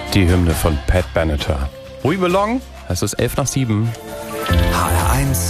Die Hymne von Pat Benatar. We Belong, es ist 7:11. HR1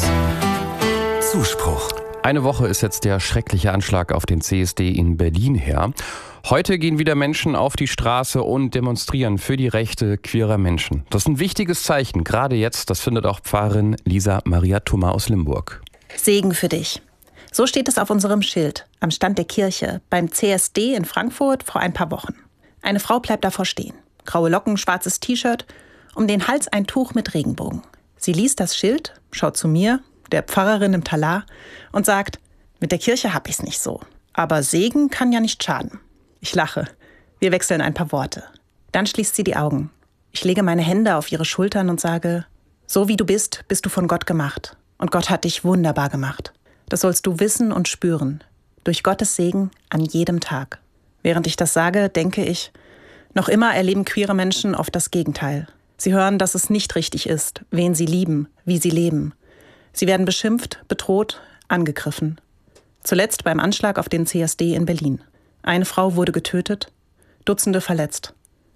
Zuspruch. Eine Woche ist jetzt der schreckliche Anschlag auf den CSD in Berlin her. Heute gehen wieder Menschen auf die Straße und demonstrieren für die Rechte queerer Menschen. Das ist ein wichtiges Zeichen, gerade jetzt, das findet auch Pfarrerin Lisa Maria Thuma aus Limburg. Segen für dich. So steht es auf unserem Schild am Stand der Kirche beim CSD in Frankfurt vor ein paar Wochen. Eine Frau bleibt davor stehen. Graue Locken, schwarzes T-Shirt, um den Hals ein Tuch mit Regenbogen. Sie liest das Schild, schaut zu mir, der Pfarrerin im Talar, und sagt, mit der Kirche hab ich's nicht so. Aber Segen kann ja nicht schaden. Ich lache. Wir wechseln ein paar Worte. Dann schließt sie die Augen. Ich lege meine Hände auf ihre Schultern und sage, so wie du bist, bist du von Gott gemacht. Und Gott hat dich wunderbar gemacht. Das sollst du wissen und spüren. Durch Gottes Segen an jedem Tag. Während ich das sage, denke ich, noch immer erleben queere Menschen oft das Gegenteil. Sie hören, dass es nicht richtig ist, wen sie lieben, wie sie leben. Sie werden beschimpft, bedroht, angegriffen. Zuletzt beim Anschlag auf den CSD in Berlin. Eine Frau wurde getötet, Dutzende verletzt.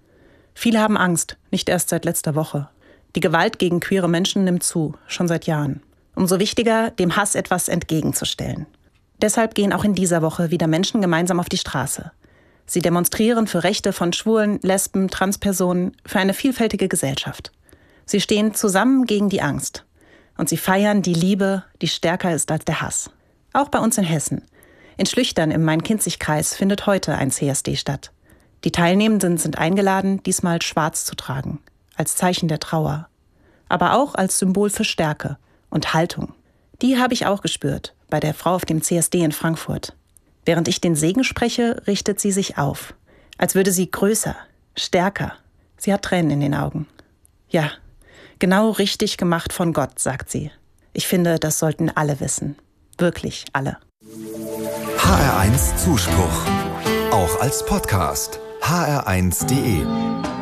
Viele haben Angst, nicht erst seit letzter Woche. Die Gewalt gegen queere Menschen nimmt zu, schon seit Jahren. Umso wichtiger, dem Hass etwas entgegenzustellen. Deshalb gehen auch in dieser Woche wieder Menschen gemeinsam auf die Straße. Sie demonstrieren für Rechte von Schwulen, Lesben, Transpersonen, für eine vielfältige Gesellschaft. Sie stehen zusammen gegen die Angst. Und sie feiern die Liebe, die stärker ist als der Hass. Auch bei uns in Hessen. In Schlüchtern im Main-Kinzig-Kreis findet heute ein CSD statt. Die Teilnehmenden sind eingeladen, diesmal schwarz zu tragen, als Zeichen der Trauer. Aber auch als Symbol für Stärke und Haltung. Die habe ich auch gespürt bei der Frau auf dem CSD in Frankfurt. Während ich den Segen spreche, richtet sie sich auf, als würde sie größer, stärker. Sie hat Tränen in den Augen. Ja, genau richtig gemacht von Gott, sagt sie. Ich finde, das sollten alle wissen. Wirklich alle. HR1 Zuspruch. Auch als Podcast. hr1.de